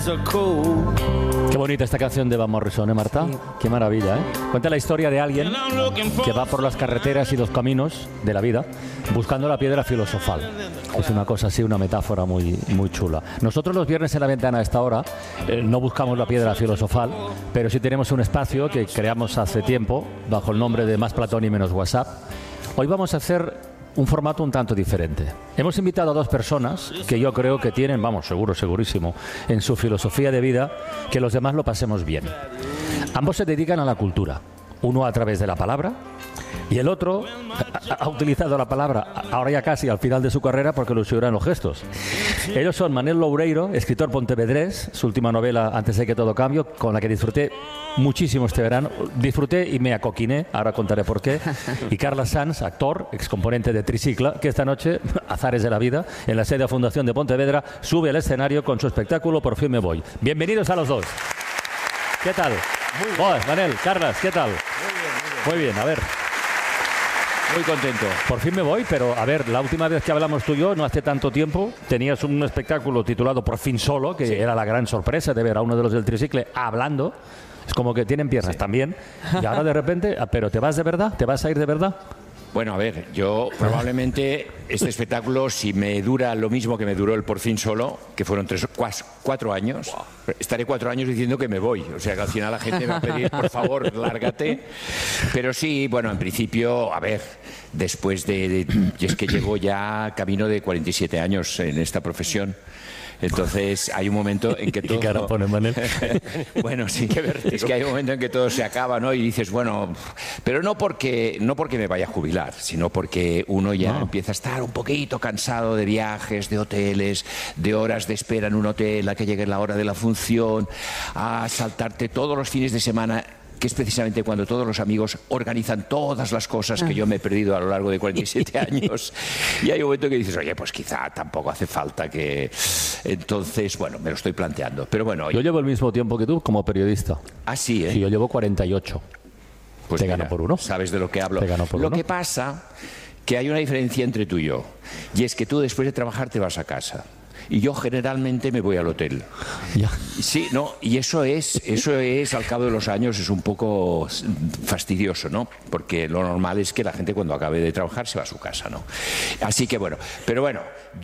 Qué bonita esta canción de Van Morrison, ¿eh, Marta? Sí. Qué maravilla, ¿eh? Cuenta la historia de alguien que va por las carreteras y los caminos de la vida buscando la piedra filosofal. Es una cosa así, una metáfora muy, muy chula. Nosotros los viernes en La Ventana a esta hora no buscamos la piedra filosofal, pero sí tenemos un espacio que creamos hace tiempo bajo el nombre de Más Platón y Menos WhatsApp. Hoy vamos a hacer un formato un tanto diferente. Hemos invitado a dos personas que yo creo que tienen, vamos, segurísimo, en su filosofía de vida, que los demás lo pasemos bien. Ambos se dedican a la cultura, uno a través de la palabra y el otro ha utilizado la palabra ahora ya casi al final de su carrera porque lo suyo eran los gestos. Ellos son Manel Loureiro, escritor pontevedrés, su última novela Antes de que todo cambie, con la que disfruté muchísimo este verano. Disfruté y me acoquiné, ahora contaré por qué. Y Carla Sanz, actor, excomponente de Tricicla, que esta noche, azares de la vida, en la sede de Fundación de Pontevedra, sube al escenario con su espectáculo Por fin me voy. Bienvenidos a los dos. ¿Qué tal? Muy bien. Manel, Carlas, ¿qué tal? Muy bien, a ver. Muy contento. Por fin me voy, pero a ver, la última vez que hablamos tú y yo, no hace tanto tiempo, tenías un espectáculo titulado Por fin solo, que sí, era la gran sorpresa de ver a uno de los del Tricicle hablando. Es como que tienen piernas, sí, también. Y ahora de repente, ¿pero te vas de verdad? ¿Te vas a ir de verdad? Bueno, a ver, yo probablemente este espectáculo, si me dura lo mismo que me duró el Por fin solo, que fueron 4 años, estaré 4 años diciendo que me voy. O sea que al final la gente me va a pedir, por favor, lárgate. Pero sí, bueno, en principio, a ver, después y es que llevo ya camino de 47 años en esta profesión. Entonces hay un momento en que todo... ¿Qué cara pone, Manel? Bueno, sí, es que hay un momento en que todo se acaba, ¿no? Y dices, bueno, pero no porque me vaya a jubilar, sino porque uno ya empieza a estar un poquito cansado de viajes, de hoteles, de horas de espera en un hotel, a que llegue la hora de la función, a saltarte todos los fines de semana, que es precisamente cuando todos los amigos organizan todas las cosas que yo me he perdido a lo largo de 47 años. Y hay un momento que dices, oye, pues quizá tampoco hace falta que... Entonces, bueno, me lo estoy planteando. Pero bueno... Yo llevo el mismo tiempo que tú como periodista. Ah, sí, ¿eh? Sí, yo llevo 48. Pues te mira, gano por uno. Sabes de lo que hablo. Te gano por lo uno. que pasa que hay una diferencia entre tú y yo. Y es que tú después de trabajar te vas a casa. Y yo generalmente me voy al hotel. Ya. Sí, no, y eso es al cabo de los años es un poco fastidioso, ¿no? Porque lo normal es que la gente cuando acabe de trabajar se va a su casa, ¿no? Así que bueno, pero bueno,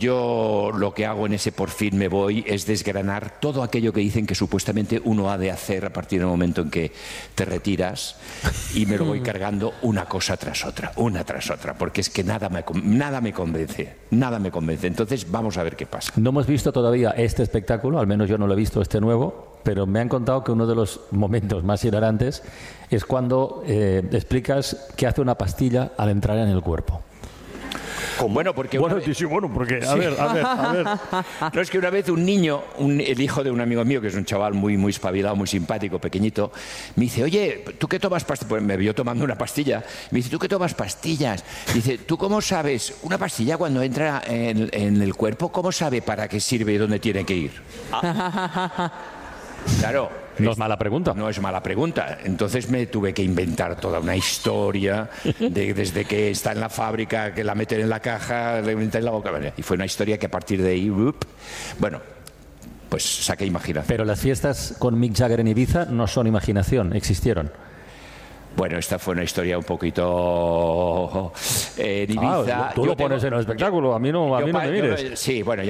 yo lo que hago en ese Por fin me voy es desgranar todo aquello que dicen que supuestamente uno ha de hacer a partir del momento en que te retiras, y me lo voy cargando una cosa tras otra, porque es que nada me convence. Entonces vamos a ver qué pasa. No hemos visto todavía este espectáculo, al menos yo no lo he visto, este nuevo, pero me han contado que uno de los momentos más hilarantes es cuando explicas qué hace una pastilla al entrar en el cuerpo. Bueno, porque a ver. No, es que una vez un niño, el hijo de un amigo mío, que es un chaval muy, muy espabilado, muy simpático, pequeñito, me dice, oye, ¿tú qué tomas pastillas? Pues me vio tomando una pastilla. Me dice, ¿tú qué tomas pastillas? Dice, ¿tú cómo sabes una pastilla cuando entra en el cuerpo? ¿Cómo sabe para qué sirve y dónde tiene que ir? Claro. No es mala pregunta. No es mala pregunta. Entonces me tuve que inventar toda una historia desde que está en la fábrica, que la meten en la caja, le meten en la boca. Y fue una historia que a partir de ahí, bueno, pues saqué imaginación. Pero las fiestas con Mick Jagger en Ibiza no son imaginación, existieron. Bueno, esta fue una historia un poquito en Ibiza. Tú lo pones en el espectáculo, a mí no me mires. Sí, bueno.